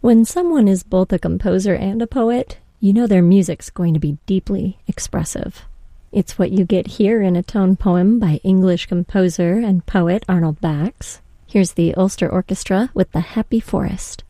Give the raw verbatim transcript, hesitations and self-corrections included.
When someone is both a composer and a poet, you know their music's going to be deeply expressive. It's what you get here in a tone poem by English composer and poet Arnold Bax. Here's the Ulster Orchestra with The Happy Forest.